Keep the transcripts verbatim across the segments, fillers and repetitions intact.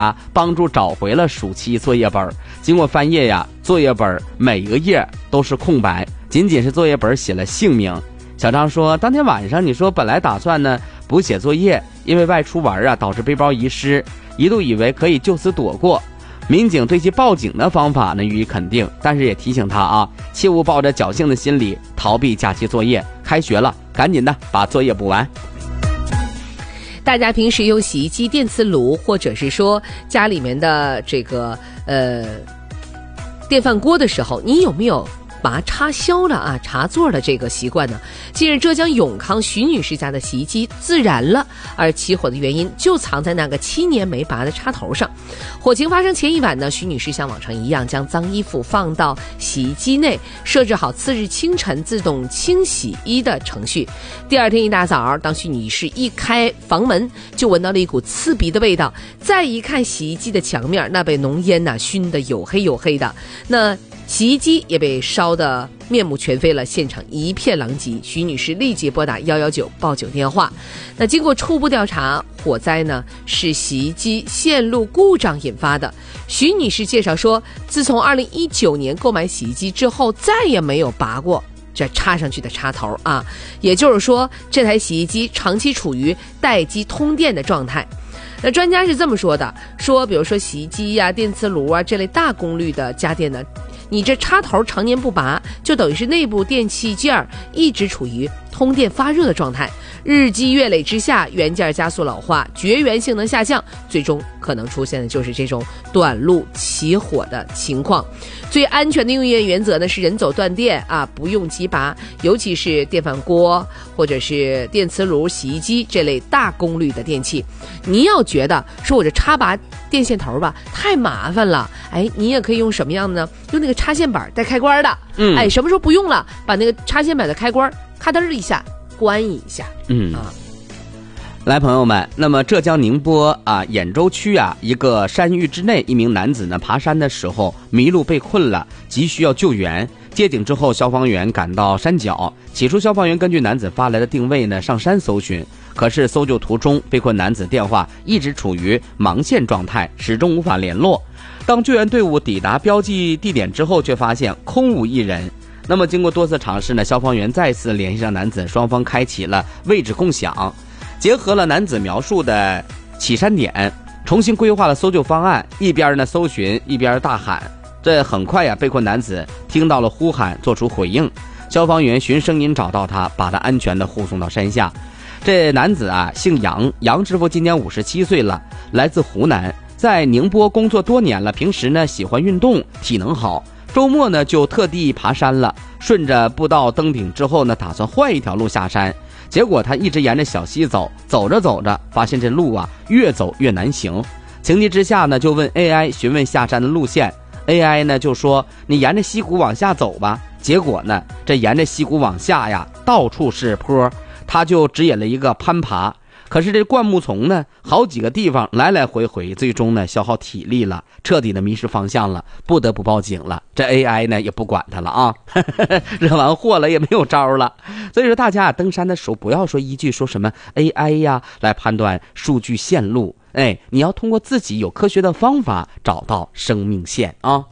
啊，帮助找回了暑期作业本。经过翻页呀，作业本每个页都是空白，仅仅是作业本写了姓名。小张说，当天晚上你说本来打算呢不写作业，因为外出玩啊导致背包遗失，一度以为可以就此躲过。民警对其报警的方法呢予以肯定，但是也提醒他啊，切勿抱着侥幸的心理逃避假期作业。开学了，赶紧的把作业补完。 大家平时用洗衣机、电磁炉，或者是说家里面的这个呃电饭锅的时候，你有没有把它插销了啊，插座的这个习惯呢？近日，浙江永康徐女士家的洗衣机自燃了，而起火的原因就藏在那个七年没拔的插头上。火情发生前一晚呢，徐女士像往常一样将脏衣服放到洗衣机内，设置好次日清晨自动清洗衣的程序。第二天一大早，当徐女士一开房门，就闻到了一股刺鼻的味道。再一看洗衣机的墙面，那被浓烟呐、啊、熏得黝黑黝黑的，那洗衣机也被烧得面目全非了，现场一片狼藉。徐女士立即拨打一一九报警电话。那经过初步调查，火灾呢是洗衣机线路故障引发的。徐女士介绍说，自从二零一九年购买洗衣机之后，再也没有拔过这插上去的插头啊，也就是说，这台洗衣机长期处于待机通电的状态。那专家是这么说的，说比如说洗衣机呀、电磁炉啊这类大功率的家电呢，你这插头常年不拔，就等于是内部电器件一直处于通电发热的状态，日积月累之下，元件加速老化，绝缘性能下降，最终可能出现的就是这种短路起火的情况。最安全的用电原则呢是人走断电啊，不用急拔，尤其是电饭锅或者是电磁炉、洗衣机这类大功率的电器。你要觉得说我这插拔电线头吧太麻烦了，哎，你也可以用什么样的呢？用那个插线板带开关的，嗯，哎，什么时候不用了，把那个插线板的开关咔噔一下关一下， 嗯啊。 来，朋友们，那么浙江宁波啊兖州区啊一个山域之内，一名男子呢爬山的时候迷路被困了，急需要救援。接警之后，消防员赶到山脚。起初，消防员根据男子发来的定位呢上山搜寻，可是搜救途中被困男子电话一直处于忙线状态，始终无法联络。当救援队伍抵达标记地点之后，却发现空无一人。那么经过多次尝试呢，消防员再次联系上男子，双方开启了位置共享，结合了男子描述的起山点，重新规划了搜救方案，一边呢搜寻，一边大喊。这很快呀，被困男子听到了呼喊，做出回应。消防员循声音找到他，把他安全的护送到山下。这男子啊，姓杨，杨师傅今年五十七岁了，来自湖南，在宁波工作多年了，平时呢喜欢运动，体能好。周末呢就特地爬山了，顺着步道登顶之后呢，打算换一条路下山。结果他一直沿着小溪走，走着走着，发现这路啊越走越难行。情急之下呢，就问 A I 询问下山的路线。A I 呢就说你沿着溪谷往下走吧。结果呢，这沿着溪谷往下呀，到处是坡，他就指引了一个攀爬。可是这灌木丛呢，好几个地方来来回回，最终呢消耗体力了，彻底的迷失方向了，不得不报警了。这 A I 呢也不管他了啊，惹完祸了也没有招了。所以说大家啊，登山的时候不要说依据说什么 A I 呀来判断数据线路，哎，你要通过自己有科学的方法找到生命线啊。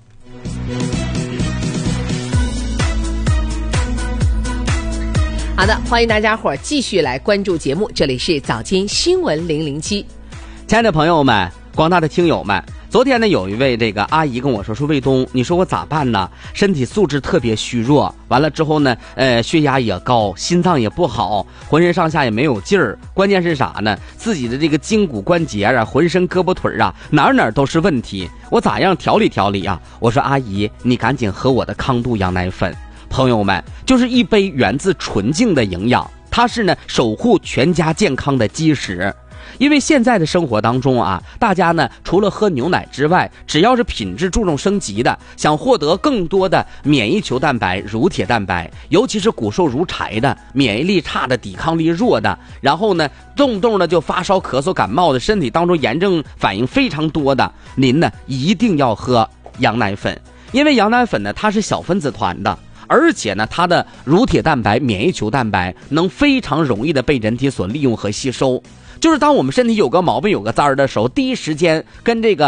好的，欢迎大家伙儿继续来关注节目，这里是早间新闻零零七。 亲爱的朋友们，广大的听友们，昨天呢有一位这个阿姨跟我说，说卫东，你说我咋办呢？身体素质特别虚弱，完了之后呢，呃，血压也高，心脏也不好，浑身上下也没有劲儿，关键是啥呢？自己的这个筋骨关节啊，浑身胳膊腿啊，哪哪都是问题，我咋样调理调理啊？我说阿姨，你赶紧喝我的康度羊奶粉。朋友们，就是一杯源自纯净的营养，它是呢守护全家健康的基石。因为现在的生活当中啊，大家呢除了喝牛奶之外，只要是品质注重升级的，想获得更多的免疫球蛋白、乳铁蛋白，尤其是骨瘦如柴的、免疫力差的、抵抗力弱的，然后呢动不动的就发烧、咳嗽、感冒的，身体当中炎症反应非常多的，您呢一定要喝羊奶粉。因为羊奶粉呢它是小分子团的，而且呢它的乳铁蛋白、免疫球蛋白能非常容易的被人体所利用和吸收。 就是当我们身体有个毛病、有个灾儿的时候，第一时间跟这个